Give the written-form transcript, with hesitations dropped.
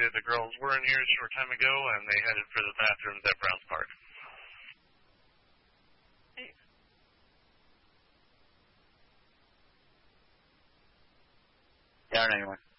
The girls were in here a short time ago, and they headed for the bathrooms at Browns Park. Down anyone.